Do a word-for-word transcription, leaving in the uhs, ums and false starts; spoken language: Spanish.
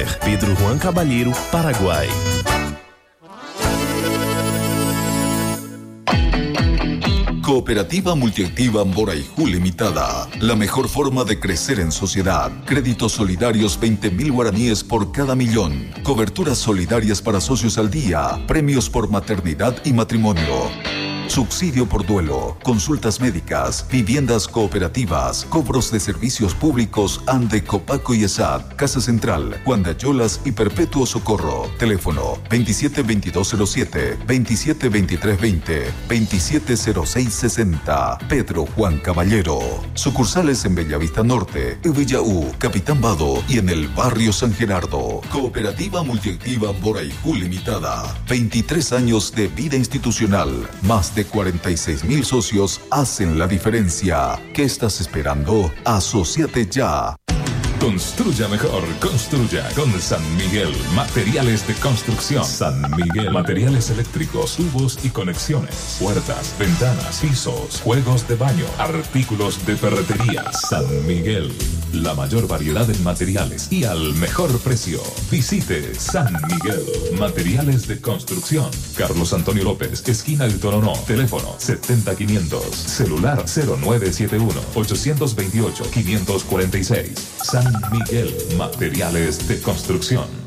Pedro Juan Caballero, Paraguay. Cooperativa Multiactiva Amboraijú Limitada. La mejor forma de crecer en sociedad. Créditos solidarios veinte mil guaraníes por cada millón. Coberturas solidarias para socios al día. Premios por maternidad y matrimonio. Subsidio por duelo, consultas médicas, viviendas cooperativas, cobros de servicios públicos ante Copaco y ESAT, Casa Central, Guandayolas y Perpetuo Socorro. Teléfono veintisiete veintidós cero siete, veintisiete veintitrés veinte, veintisiete cero seis sesenta. Pedro Juan Caballero. Sucursales en Bellavista Norte, Evillaú, Capitán Vado y en el barrio San Gerardo. Cooperativa Multiactiva Amboraijú Limitada. veintitrés años de vida institucional. Más de cuarenta y seis mil socios hacen la diferencia. ¿Qué estás esperando? Asociate ya. Construya mejor, construya con San Miguel. Materiales de construcción. San Miguel. Materiales eléctricos, tubos y conexiones. Puertas, ventanas, pisos, juegos de baño, artículos de ferretería. San Miguel. La mayor variedad en materiales y al mejor precio. Visite San Miguel. Materiales de construcción. Carlos Antonio López, esquina del Toronó. Teléfono setenta quinientos. Celular cero nueve siete uno, ocho dos ocho, cinco cuatro seis. San Miguel, materiales de construcción.